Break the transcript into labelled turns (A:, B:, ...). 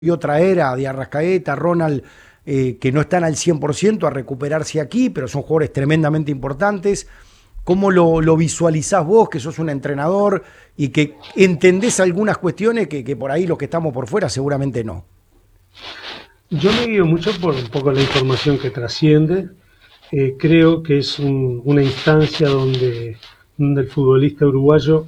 A: Vio traer a Di Arrascaeta, a Ronald, que no están al 100% a recuperarse aquí, pero son jugadores tremendamente importantes. ¿Cómo lo visualizás vos, que sos un entrenador y que entendés algunas cuestiones que por ahí los que estamos por fuera seguramente no?
B: Yo me guío mucho por un poco la información que trasciende. Creo que es una instancia donde el futbolista uruguayo